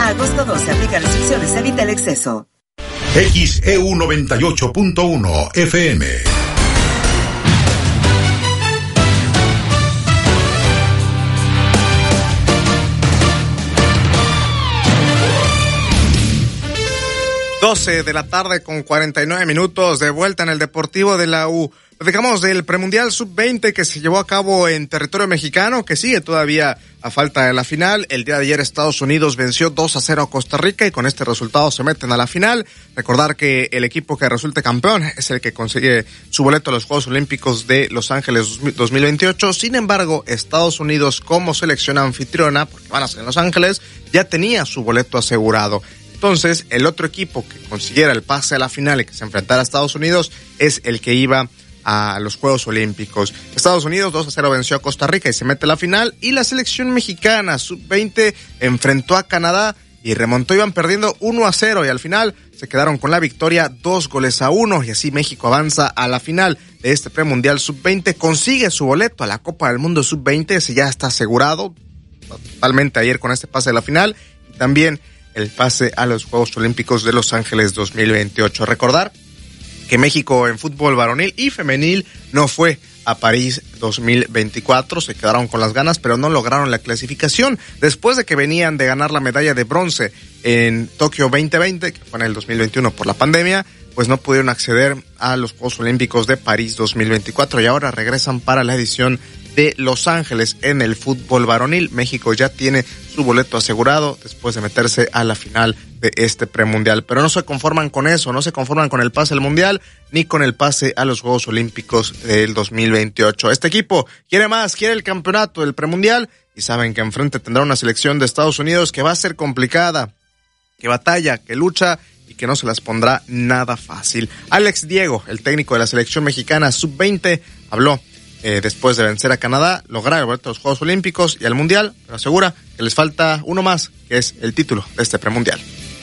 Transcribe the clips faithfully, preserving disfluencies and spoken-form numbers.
A agosto doce, aplica restricciones, evita el exceso. X E U noventa y ocho punto uno F M. doce de la tarde con cuarenta y nueve minutos, de vuelta en el Deportivo de la U. Dejamos del premundial sub veinte que se llevó a cabo en territorio mexicano, que sigue todavía a falta de la final. El día de ayer Estados Unidos venció dos a cero a Costa Rica y con este resultado se meten a la final. Recordar que el equipo que resulte campeón es el que consigue su boleto a los Juegos Olímpicos de Los Ángeles dos mil veintiocho. Sin embargo, Estados Unidos como selección anfitriona, porque van a ser en Los Ángeles, ya tenía su boleto asegurado. Entonces, el otro equipo que consiguiera el pase a la final y que se enfrentara a Estados Unidos es el que iba a los Juegos Olímpicos. Estados Unidos dos a cero venció a Costa Rica y se mete a la final, y la selección mexicana sub veinte enfrentó a Canadá y remontó, iban perdiendo uno a cero y al final se quedaron con la victoria dos goles a uno, y así México avanza a la final de este premundial sub veinte, consigue su boleto a la Copa del Mundo sub veinte, ese ya está asegurado totalmente ayer con este pase de la final, y también el pase a los Juegos Olímpicos de Los Ángeles dos mil veintiocho. Recordar que México en fútbol varonil y femenil no fue a París dos mil veinticuatro, se quedaron con las ganas, pero no lograron la clasificación. Después de que venían de ganar la medalla de bronce en Tokio veinte veinte, que fue en el dos mil veintiuno por la pandemia, pues no pudieron acceder a los Juegos Olímpicos de París dos mil veinticuatro y ahora regresan para la edición de Los Ángeles en el fútbol varonil. México ya tiene su boleto asegurado después de meterse a la final de este premundial. Pero no se conforman con eso, no se conforman con el pase al mundial ni con el pase a los Juegos Olímpicos del dos mil veintiocho. Este equipo quiere más, quiere el campeonato del premundial y saben que enfrente tendrá una selección de Estados Unidos que va a ser complicada, que batalla, que lucha y que no se las pondrá nada fácil. Alex Diego, el técnico de la selección mexicana sub veinte, habló Eh, después de vencer a Canadá, lograr el boleto a los Juegos Olímpicos y al Mundial, pero asegura que les falta uno más, que es el título de este premundial.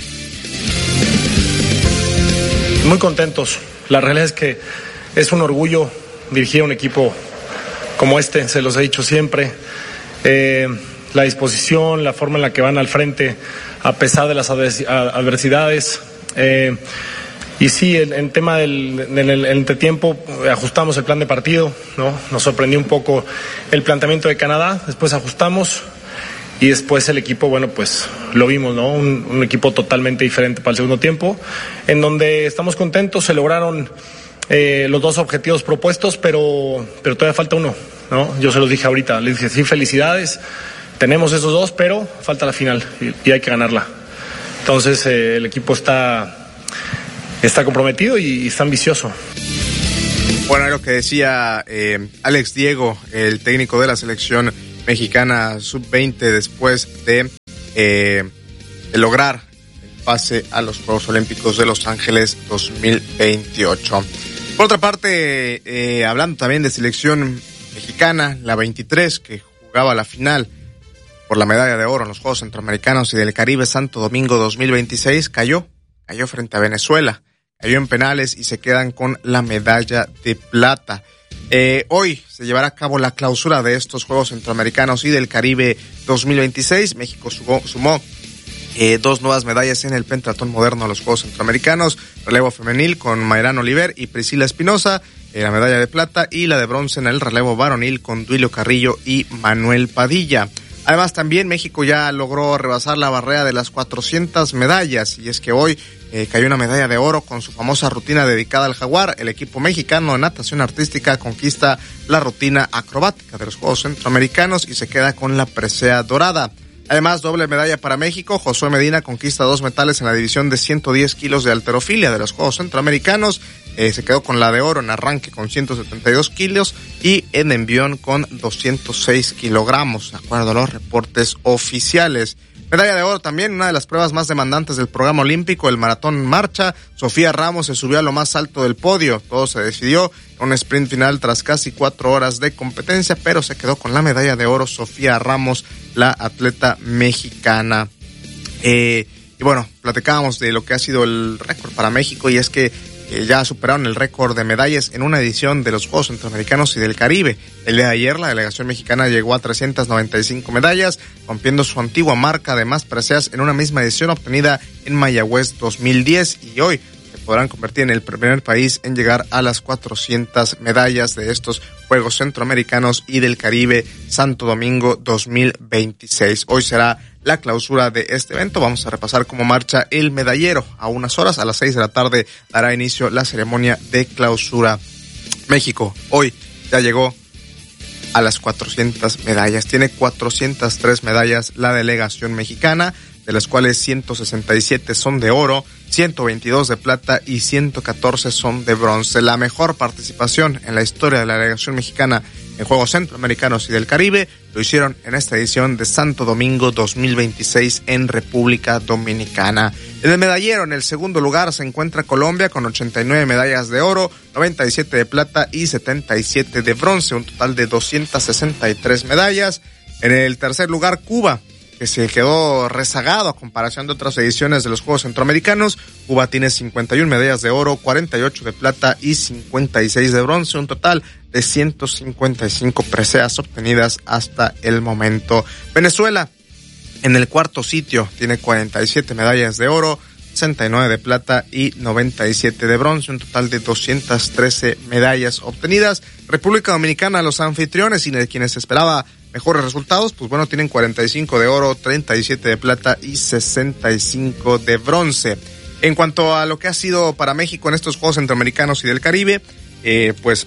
Muy contentos. La realidad es que es un orgullo dirigir a un equipo como este, se los he dicho siempre. Eh, la disposición, la forma en la que van al frente, a pesar de las adversidades. Eh, Y sí, en, en tema del en el, el entretiempo, ajustamos el plan de partido, ¿no? Nos sorprendió un poco el planteamiento de Canadá, después ajustamos y después el equipo, bueno, pues lo vimos, ¿no? Un, un equipo totalmente diferente para el segundo tiempo, en donde estamos contentos, se lograron eh, los dos objetivos propuestos, pero, pero todavía falta uno, ¿no? Yo se los dije ahorita, les dije, sí, felicidades, tenemos esos dos, pero falta la final y, y hay que ganarla. Entonces eh, el equipo está... Está comprometido y está ambicioso. Bueno, lo que decía eh, Alex Diego, el técnico de la selección mexicana sub veinte, después de, eh, de lograr el pase a los Juegos Olímpicos de Los Ángeles dos mil veintiocho. Por otra parte, eh, hablando también de selección mexicana, la veintitrés, que jugaba la final por la medalla de oro en los Juegos Centroamericanos y del Caribe Santo Domingo dos mil veintiséis, cayó, cayó frente a Venezuela. Cayó en penales y se quedan con la medalla de plata. Eh, hoy se llevará a cabo la clausura de estos Juegos Centroamericanos y del Caribe dos mil veintiséis. México sumó, sumó eh, dos nuevas medallas en el pentatón moderno a los Juegos Centroamericanos. Relevo femenil con Mayrán Oliver y Priscila Espinosa, eh, la medalla de plata, y la de bronce en el relevo varonil con Duilio Carrillo y Manuel Padilla. Además, también México ya logró rebasar la barrera de las cuatrocientas medallas, y es que hoy eh, cayó una medalla de oro con su famosa rutina dedicada al jaguar. El equipo mexicano de natación artística conquista la rutina acrobática de los Juegos Centroamericanos y se queda con la presea dorada. Además, doble medalla para México. Josué Medina conquista dos metales en la división de ciento diez kilos de halterofilia de los Juegos Centroamericanos. Eh, se quedó con la de oro en arranque con ciento setenta y dos kilos y en envión con doscientos seis kilogramos, de acuerdo a los reportes oficiales. Medalla de oro también, una de las pruebas más demandantes del programa olímpico, el maratón en marcha. Sofía Ramos se subió a lo más alto del podio. Todo se decidió en un sprint final tras casi cuatro horas de competencia, pero se quedó con la medalla de oro Sofía Ramos, la atleta mexicana. Eh, y bueno, platicábamos de lo que ha sido el récord para México, y es que que ya superaron el récord de medallas en una edición de los Juegos Centroamericanos y del Caribe. El día de ayer la delegación mexicana llegó a trescientas noventa y cinco medallas, rompiendo su antigua marca de más preseas en una misma edición obtenida en Mayagüez dos mil diez, y hoy se podrán convertir en el primer país en llegar a las cuatrocientas medallas de estos Juegos Centroamericanos y del Caribe Santo Domingo dos mil veintiséis. Hoy será la clausura de este evento. Vamos a repasar cómo marcha el medallero. A unas horas, a las seis de la tarde, dará inicio la ceremonia de clausura. México hoy ya llegó a las cuatrocientas medallas. Tiene cuatrocientas tres medallas la delegación mexicana, de las cuales ciento sesenta y siete son de oro, ciento veintidós de plata y ciento catorce son de bronce. La mejor participación en la historia de la delegación mexicana en Juegos Centroamericanos y del Caribe lo hicieron en esta edición de Santo Domingo dos mil veintiséis en República Dominicana. En el medallero, en el segundo lugar, se encuentra Colombia con ochenta y nueve medallas de oro, noventa y siete de plata y setenta y siete de bronce, un total de doscientas sesenta y tres medallas. En el tercer lugar, Cuba, que se quedó rezagado a comparación de otras ediciones de los Juegos Centroamericanos. Cuba tiene cincuenta y una medallas de oro, cuarenta y ocho de plata y cincuenta y seis de bronce, un total de ciento cincuenta y cinco preseas obtenidas hasta el momento. Venezuela, en el cuarto sitio, tiene cuarenta y siete medallas de oro, sesenta y nueve de plata y noventa y siete de bronce, un total de doscientas trece medallas obtenidas. República Dominicana, los anfitriones y de quienes se esperaba mejores resultados, pues bueno, tienen cuarenta y cinco de oro, treinta y siete de plata y sesenta y cinco de bronce. En cuanto a lo que ha sido para México en estos Juegos Centroamericanos y del Caribe, eh, pues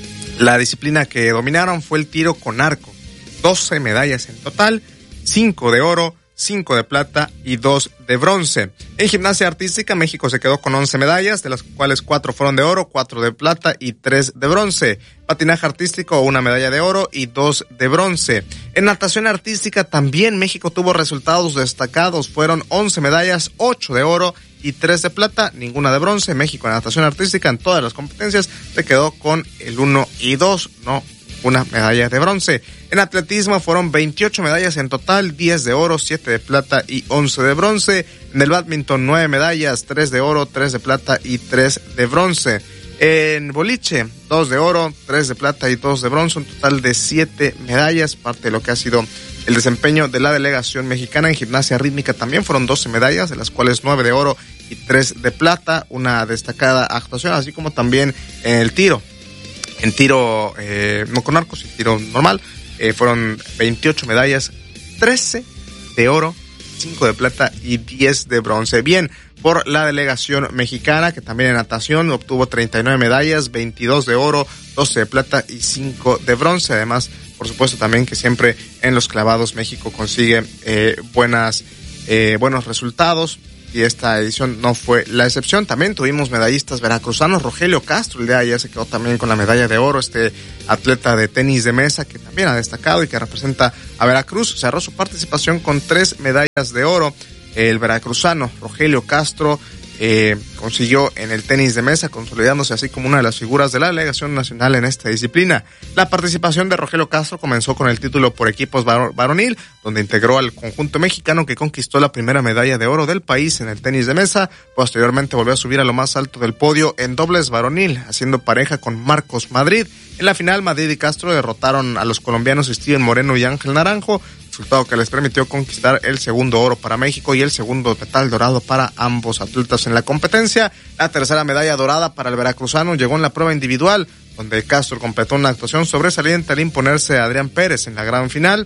la disciplina que dominaron fue el tiro con arco. doce medallas en total, cinco de oro, cinco de plata y dos de bronce. En gimnasia artística, México se quedó con once medallas, de las cuales cuatro fueron de oro, cuatro de plata y tres de bronce. Patinaje artístico, una medalla de oro y dos de bronce. En natación artística también México tuvo resultados destacados, fueron once medallas, ocho de oro y tres de plata, ninguna de bronce. México en natación artística en todas las competencias se quedó con el uno y dos, no una medalla de bronce. En atletismo fueron veintiocho medallas en total, diez de oro, siete de plata y once de bronce. En el bádminton, nueve medallas, tres de oro, tres de plata y tres de bronce. En boliche, dos de oro, tres de plata y dos de bronce, un total de siete medallas, parte de lo que ha sido el desempeño de la delegación mexicana. En gimnasia rítmica también fueron doce medallas, de las cuales nueve de oro y tres de plata, una destacada actuación, así como también en el tiro. En tiro, eh, no con arcos, en tiro normal, eh, fueron veintiocho medallas, trece de oro, cinco de plata y diez de bronce. Bien, por la delegación mexicana, que también en natación obtuvo treinta y nueve medallas, veintidós de oro, doce de plata y cinco de bronce. Además, por supuesto también que siempre en los clavados México consigue eh, buenas, eh, buenos resultados. Y esta edición no fue la excepción. También tuvimos medallistas veracruzanos. Rogelio Castro el día de ayer se quedó también con la medalla de oro, este atleta de tenis de mesa que también ha destacado y que representa a Veracruz. Cerró su participación con tres medallas de oro. El veracruzano Rogelio Castro eh, consiguió en el tenis de mesa, consolidándose así como una de las figuras de la delegación nacional en esta disciplina. La participación de Rogelio Castro comenzó con el título por equipos var- varonil, donde integró al conjunto mexicano que conquistó la primera medalla de oro del país en el tenis de mesa. Posteriormente volvió a subir a lo más alto del podio en dobles varonil, haciendo pareja con Marcos Madrid. En la final, Madrid y Castro derrotaron a los colombianos Steven Moreno y Ángel Naranjo, resultado que les permitió conquistar el segundo oro para México y el segundo metal dorado para ambos atletas en la competencia. La tercera medalla dorada para el veracruzano llegó en la prueba individual, donde Castro completó una actuación sobresaliente al imponerse a Adrián Pérez en la gran final.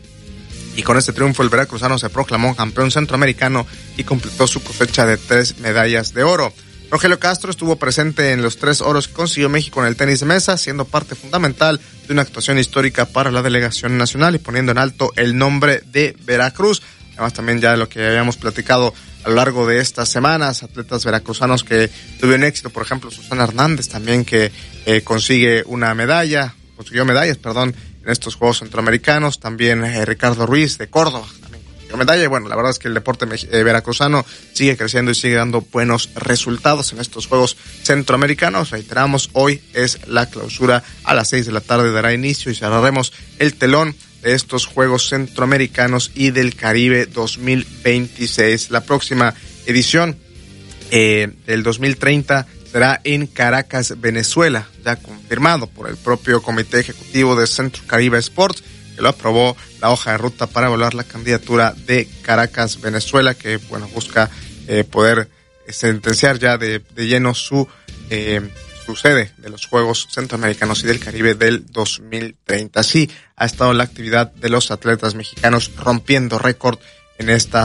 Y con este triunfo el veracruzano se proclamó campeón centroamericano y completó su cosecha de tres medallas de oro. Rogelio Castro estuvo presente en los tres oros que consiguió México en el tenis de mesa, siendo parte fundamental de una actuación histórica para la delegación nacional y poniendo en alto el nombre de Veracruz. Además también ya de lo que habíamos platicado a lo largo de estas semanas, atletas veracruzanos que tuvieron éxito, por ejemplo Susana Hernández también que eh, consigue una medalla, consiguió medallas, perdón, en estos Juegos Centroamericanos, también eh, Ricardo Ruiz de Córdoba medalla. Y bueno, la verdad es que el deporte eh, veracruzano sigue creciendo y sigue dando buenos resultados en estos Juegos Centroamericanos. Reiteramos, hoy es la clausura, a las seis de la tarde dará inicio y cerraremos el telón de estos Juegos Centroamericanos y del Caribe dos mil veintiséis. La próxima edición eh, del dos mil treinta será en Caracas, Venezuela, ya confirmado por el propio Comité Ejecutivo de Centro Caribe Sports, que lo aprobó la hoja de ruta para evaluar la candidatura de Caracas, Venezuela, que bueno busca eh, poder sentenciar ya de, de lleno su eh, su sede de los Juegos Centroamericanos y del Caribe del dos mil treinta. Así ha estado la actividad de los atletas mexicanos rompiendo récord en esta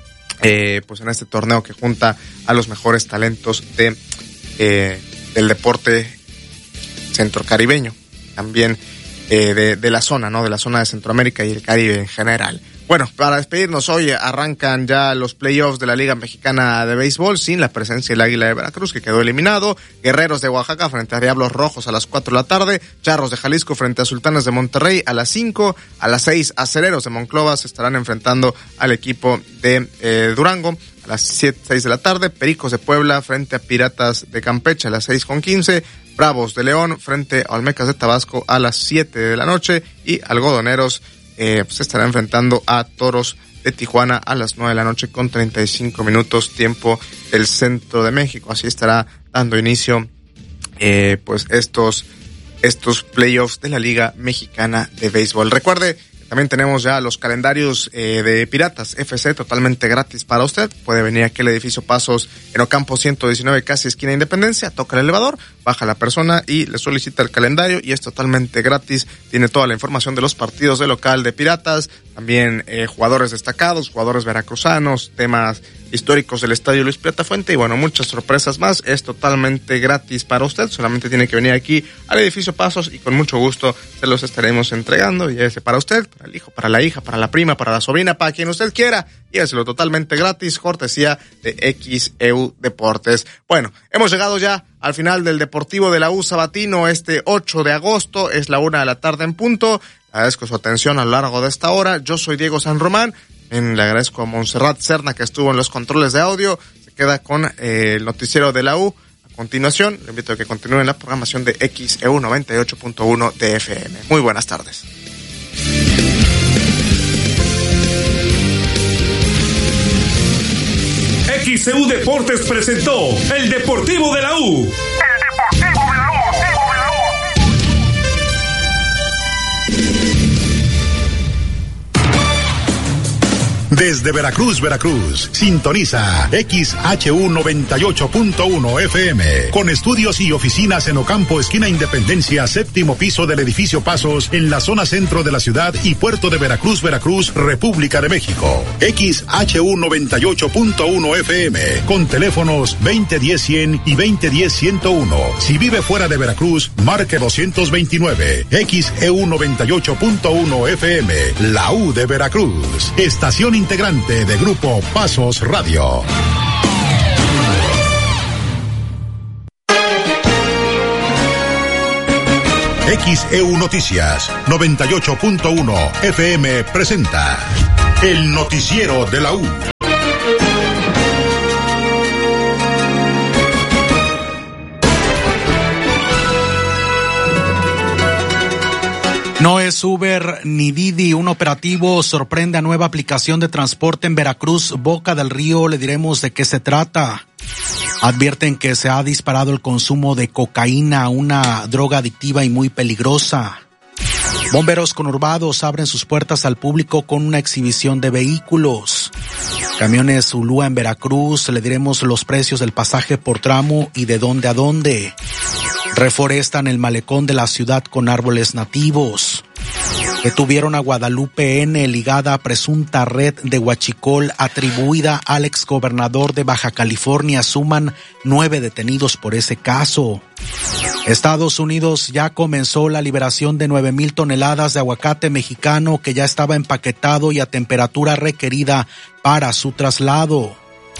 eh, pues en este torneo que junta a los mejores talentos de eh, del deporte centrocaribeño, también eh, de, de la zona, ¿no? De la zona de Centroamérica y el Caribe en general. Bueno, para despedirnos hoy arrancan ya los playoffs de la Liga Mexicana de Béisbol sin la presencia del Águila de Veracruz, que quedó eliminado. Guerreros de Oaxaca frente a Diablos Rojos a las cuatro de la tarde. Charros de Jalisco frente a Sultanes de Monterrey a las cinco. A las seis, Acereros de Monclova se estarán enfrentando al equipo de eh, Durango. A las siete, seis de la tarde, Pericos de Puebla frente a Piratas de Campeche a las seis con quince. Bravos de León frente a Olmecas de Tabasco a las siete de la noche. Y Algodoneros Eh, se estará enfrentando a Toros de Tijuana a las nueve de la noche con treinta y cinco minutos tiempo del centro de México. Así estará dando inicio eh, pues estos estos playoffs de la Liga Mexicana de Béisbol. Recuerde, también tenemos ya los calendarios eh, de Piratas F C totalmente gratis para usted. Puede venir aquí al edificio Pasos en Ocampo ciento diecinueve, casi esquina Independencia, toca el elevador, baja la persona y le solicita el calendario y es totalmente gratis. Tiene toda la información de los partidos de local de Piratas, también eh, jugadores destacados, jugadores veracruzanos, temas históricos del Estadio Luis Pirata Fuente y bueno, muchas sorpresas más. Es totalmente gratis para usted, solamente tiene que venir aquí al edificio Pasos y con mucho gusto se los estaremos entregando. Y ese para usted, para el hijo, para la hija, para la prima, para la sobrina, para quien usted quiera, lléveselo totalmente gratis, cortesía de X E U Deportes. Bueno, hemos llegado ya al final del Deportivo de la U Sabatino este ocho de agosto, es la una de la tarde en punto. Le agradezco su atención a lo largo de esta hora. Yo soy Diego San Román. También le agradezco a Montserrat Serna, que estuvo en los controles de audio. Se queda con eh, el noticiero de la U. A continuación, le invito a que continúe en la programación de X E U noventa y ocho punto uno de F M. Muy buenas tardes. X E U Deportes presentó el Deportivo de la U. El Deportivo de la U. Desde Veracruz, Veracruz, sintoniza X H U noventa y ocho punto uno F M, con estudios y oficinas en Ocampo, esquina Independencia, séptimo piso del edificio Pasos, en la zona centro de la ciudad y puerto de Veracruz, Veracruz, República de México. X H U noventa y ocho punto uno F M, con teléfonos veinte diez cien y veinte diez ciento uno. Si vive fuera de Veracruz, marque doscientos veintinueve. X E U noventa y ocho punto uno F M, la U de Veracruz, estación integrante de Grupo Pasos Radio. X E U Noticias noventa y ocho punto uno F M presenta el noticiero de la U. No es Uber ni Didi, un operativo sorprende a nueva aplicación de transporte en Veracruz, Boca del Río. Le diremos de qué se trata. Advierten que se ha disparado el consumo de cocaína, una droga adictiva y muy peligrosa. Bomberos conurbados abren sus puertas al público con una exhibición de vehículos. Camiones Ulúa en Veracruz, le diremos los precios del pasaje por tramo y de dónde a dónde. Reforestan el malecón de la ciudad con árboles nativos. Detuvieron a Guadalupe N., ligada a presunta red de huachicol atribuida al exgobernador de Baja California. Suman nueve detenidos por ese caso. Estados Unidos ya comenzó la liberación de nueve mil toneladas de aguacate mexicano que ya estaba empaquetado y a temperatura requerida para su traslado.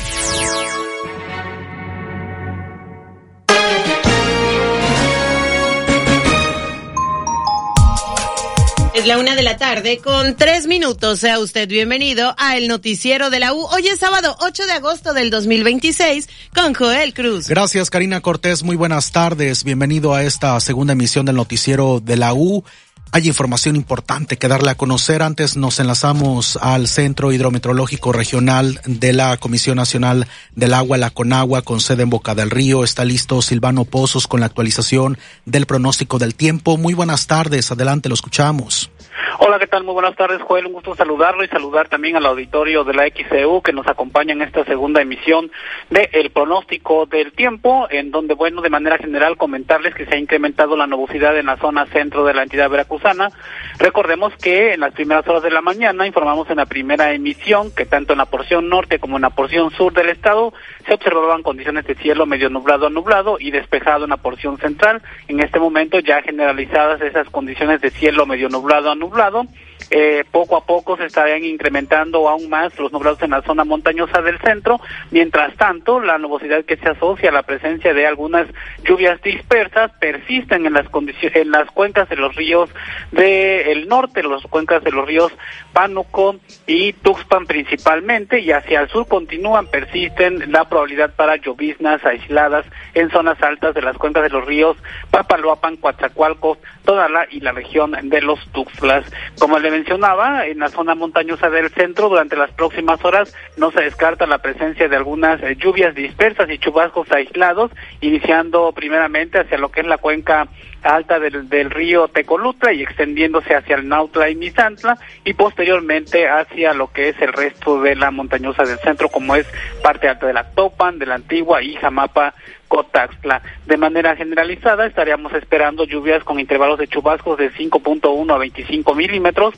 Es la una de la tarde con tres minutos. Sea usted bienvenido a el noticiero de la U. Hoy es sábado ocho de agosto del dos mil veintiséis con Joel Cruz. Gracias, Karina Cortés. Muy buenas tardes. Bienvenido a esta segunda emisión del noticiero de la U. hay información importante que darle a conocer. Antes nos enlazamos al Centro Hidrometeorológico Regional de la Comisión Nacional del Agua, la CONAGUA, con sede en Boca del Río. Está listo Silvano Pozos con la actualización del pronóstico del tiempo. Muy buenas tardes, adelante, lo escuchamos. Hola, ¿qué tal? Muy buenas tardes, Joel, un gusto saludarlo y saludar también al auditorio de la X C U que nos acompaña en esta segunda emisión de El Pronóstico del Tiempo, en donde, bueno, de manera general comentarles que se ha incrementado la nubosidad en la zona centro de la entidad veracruzana. Recordemos que en las primeras horas de la mañana informamos en la primera emisión que tanto en la porción norte como en la porción sur del estado se observaban condiciones de cielo medio nublado a nublado y despejado en la porción central. En este momento ya generalizadas esas condiciones de cielo medio nublado a nublado. Eh, poco a poco se estarían incrementando aún más los nublados en la zona montañosa del centro. Mientras tanto, la nubosidad que se asocia a la presencia de algunas lluvias dispersas persisten en las condiciones, en las cuencas de los ríos del norte, las cuencas de los ríos Pánuco y Tuxpan principalmente, y hacia el sur continúan, persisten la probabilidad para lloviznas aisladas en zonas altas de las cuencas de los ríos Papaloapan, Coatzacoalcos, Tonalá y la región de los Tuxtlas. Como le mencionaba, en la zona montañosa del centro, durante las próximas horas no se descarta la presencia de algunas eh, lluvias dispersas y chubascos aislados, iniciando primeramente hacia lo que es la cuenca alta del, del río Tecolutla y extendiéndose hacia el Nautla y Misantla, y posteriormente hacia lo que es el resto de la montañosa del centro, como es parte alta de la Topan, de la Antigua y Jamapa, Cotaxtla. De manera generalizada estaríamos esperando lluvias con intervalos de chubascos de cinco punto uno a veinticinco milímetros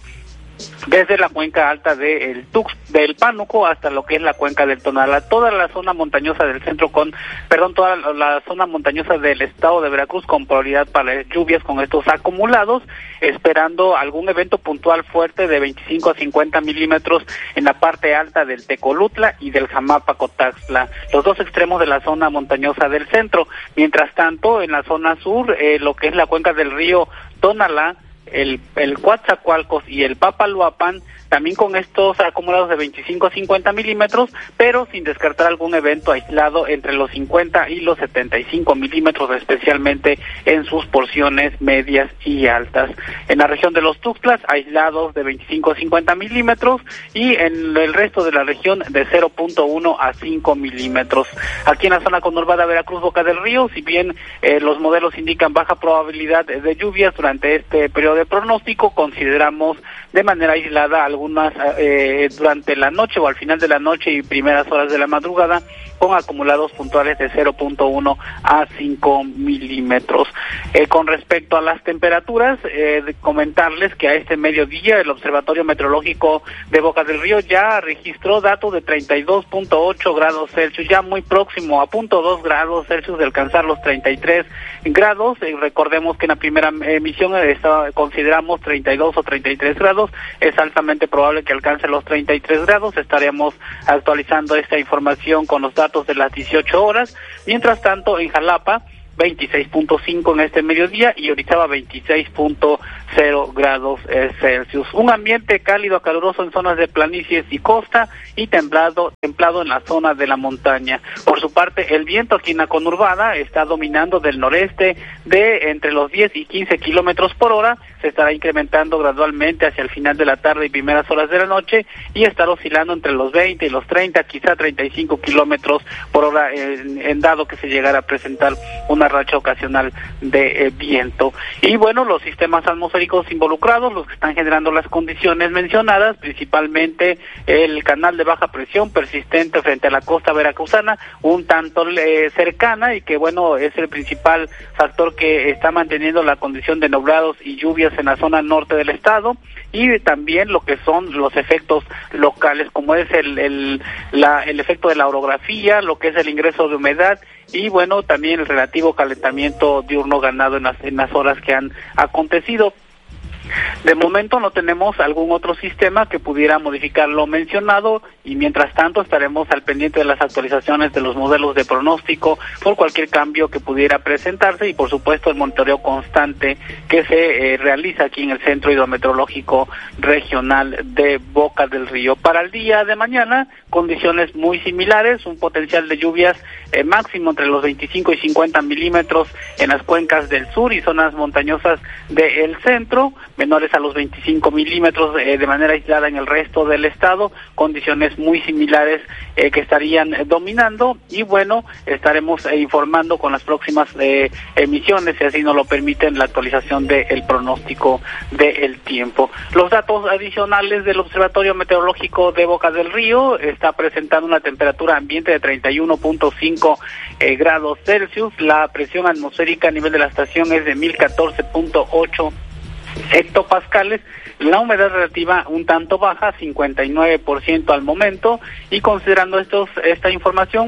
desde la cuenca alta de el Tux, del Pánuco hasta lo que es la cuenca del Tonalá, toda la zona montañosa del centro con, perdón, toda la, la zona montañosa del estado de Veracruz con probabilidad para lluvias con estos acumulados, esperando algún evento puntual fuerte de veinticinco a cincuenta milímetros en la parte alta del Tecolutla y del Jamapa Cotaxtla, los dos extremos de la zona montañosa del centro. Mientras tanto, en la zona sur, eh, lo que es la cuenca del río Tonalá, el el Coatzacoalcos y el Papaloapan, también con estos acumulados de veinticinco a cincuenta milímetros, pero sin descartar algún evento aislado entre los cincuenta y los setenta y cinco milímetros, especialmente en sus porciones medias y altas. En la región de los Tuxtlas, aislados de veinticinco a cincuenta milímetros, y en el resto de la región de cero punto uno a cinco milímetros. Aquí en la zona conurbada Veracruz, Boca del Río, si bien eh, los modelos indican baja probabilidad de lluvias durante este periodo de pronóstico, consideramos de manera aislada algunas eh, durante la noche o al final de la noche y primeras horas de la madrugada, con acumulados puntuales de cero punto uno a cinco milímetros. Eh, con respecto a las temperaturas, eh, de comentarles que a este mediodía el Observatorio Meteorológico de Boca del Río ya registró datos de treinta y dos punto ocho grados Celsius, ya muy próximo a punto dos grados Celsius de alcanzar los treinta y tres grados. Eh, recordemos que en la primera emisión eh, estaba, consideramos treinta y dos o treinta y tres grados, es altamente probable que alcance los treinta y tres grados. Estaremos actualizando esta información con los datos de las dieciocho horas. Mientras tanto, en Jalapa, veintiséis punto cinco en este mediodía, y Orizaba veintiséis punto cero grados eh, Celsius. Un ambiente cálido a caluroso en zonas de planicies y costa, y templado, templado en la zona de la montaña. Por su parte, el viento aquí en la conurbada está dominando del noreste de entre los diez y quince kilómetros por hora. Se estará incrementando gradualmente hacia el final de la tarde y primeras horas de la noche, y estará oscilando entre los veinte y los treinta, quizá treinta y cinco kilómetros por hora, en, en dado que se llegara a presentar una racha ocasional de eh, viento. Y bueno, los sistemas atmosféricos involucrados, los que están generando las condiciones mencionadas, principalmente el canal de baja presión persistente frente a la costa veracruzana, un tanto eh, cercana, y que bueno, es el principal factor que está manteniendo la condición de nublados y lluvias en la zona norte del estado, y también lo que son los efectos locales, como es el el, la, el efecto de la orografía, lo que es el ingreso de humedad, y bueno, también el relativo calentamiento diurno ganado en las, en las horas que han acontecido. De momento no tenemos algún otro sistema que pudiera modificar lo mencionado, y mientras tanto estaremos al pendiente de las actualizaciones de los modelos de pronóstico por cualquier cambio que pudiera presentarse, y por supuesto el monitoreo constante que se eh, realiza aquí en el Centro Hidrometeorológico Regional de Boca del Río. Para el día de mañana, condiciones muy similares, un potencial de lluvias eh, máximo entre los veinticinco y cincuenta milímetros en las cuencas del sur y zonas montañosas del centro, menores a los veinticinco milímetros eh, de manera aislada en el resto del estado, condiciones muy similares eh, que estarían eh, dominando, y bueno, estaremos eh, informando con las próximas eh, emisiones, si así nos lo permiten, la actualización del pronóstico del tiempo. Los datos adicionales del Observatorio Meteorológico de Boca del Río está presentando una temperatura ambiente de treinta y uno punto cinco eh, grados Celsius, la presión atmosférica a nivel de la estación es de mil catorce punto ocho hectopascales, la humedad relativa un tanto baja, cincuenta y nueve por ciento al momento, y considerando estos esta información,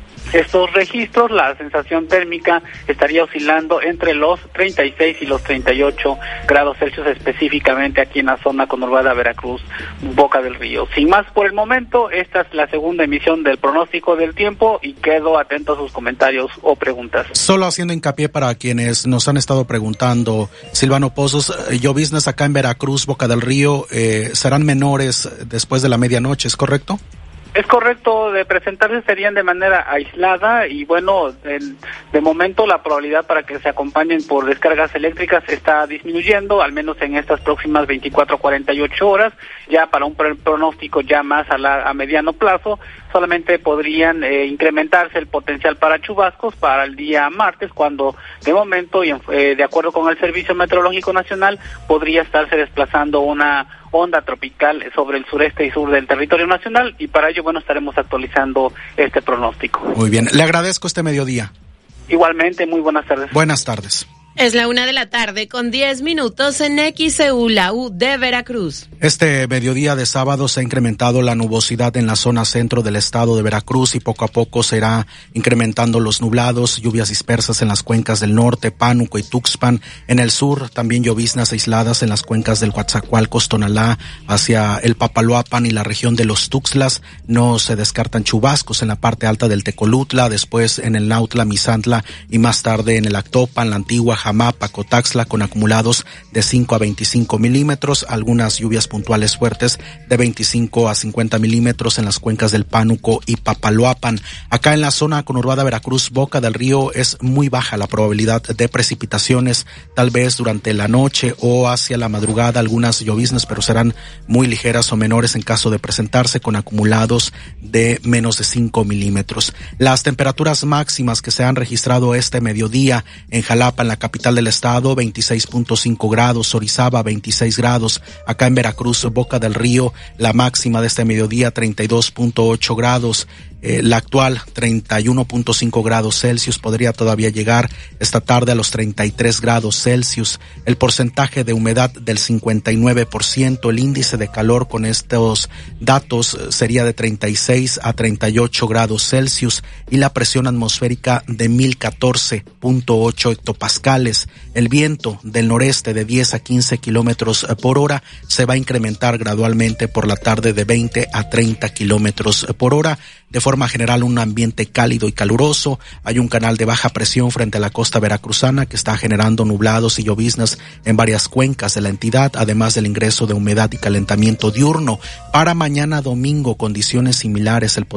estos registros, la sensación térmica estaría oscilando entre los treinta y seis y los treinta y ocho grados Celsius, específicamente aquí en la zona conurbada Veracruz, Boca del Río. Sin más por el momento, esta es la segunda emisión del pronóstico del tiempo y quedo atento a sus comentarios o preguntas. Solo haciendo hincapié para quienes nos han estado preguntando, Silvano Pozos, lloviznas acá en Veracruz, Boca del Río, eh, serán menores después de la medianoche, ¿es correcto? Es correcto, de presentarse serían de manera aislada y bueno, de, de momento la probabilidad para que se acompañen por descargas eléctricas está disminuyendo, al menos en estas próximas veinticuatro a cuarenta y ocho horas, ya para un pronóstico ya más a, la, a mediano plazo, solamente podrían eh, incrementarse el potencial para chubascos para el día martes, cuando de momento y en, eh, de acuerdo con el Servicio Meteorológico Nacional podría estarse desplazando una onda tropical sobre el sureste y sur del territorio nacional, y para ello, bueno, estaremos actualizando este pronóstico. Muy bien, le agradezco este mediodía. Igualmente, muy buenas tardes. Buenas tardes. Es la una de la tarde con diez minutos en X C U, la U de Veracruz. Este mediodía de sábado se ha incrementado la nubosidad en la zona centro del estado de Veracruz y poco a poco se irá incrementando los nublados, lluvias dispersas en las cuencas del norte, Pánuco y Tuxpan. En el sur también lloviznas aisladas en las cuencas del Coatzacoalcos, Tonalá, hacia el Papaloapan y la región de los Tuxtlas. No se descartan chubascos en la parte alta del Tecolutla, después en el Nautla, Misantla y más tarde en el Actopan, la Antigua, Jamapa, Cotaxla, con acumulados de cinco a veinticinco milímetros, algunas lluvias puntuales fuertes de veinticinco a cincuenta milímetros en las cuencas del Pánuco y Papaloapan. Acá en la zona conurbada Veracruz, Boca del Río, es muy baja la probabilidad de precipitaciones, tal vez durante la noche o hacia la madrugada algunas lloviznas, pero serán muy ligeras o menores en caso de presentarse, con acumulados de menos de cinco milímetros. Las temperaturas máximas que se han registrado este mediodía en Jalapa, en la capital del estado, veintiséis punto cinco grados, Orizaba veintiséis grados, acá en Veracruz, Boca del Río, la máxima de este mediodía treinta y dos punto ocho grados, eh, la actual treinta y uno punto cinco grados Celsius, podría todavía llegar esta tarde a los treinta y tres grados Celsius, el porcentaje de humedad del cincuenta y nueve por ciento, el índice de calor con estos datos sería de treinta y seis a treinta y ocho grados Celsius y la presión atmosférica de mil catorce punto ocho hectopascales. El viento del noreste de diez a quince kilómetros por hora se va a incrementar gradualmente por la tarde de veinte a treinta kilómetros por hora. De forma general, un ambiente cálido y caluroso. Hay un canal de baja presión frente a la costa veracruzana que está generando nublados y lloviznas en varias cuencas de la entidad, además del ingreso de humedad y calentamiento diurno. Para mañana domingo, condiciones similares, el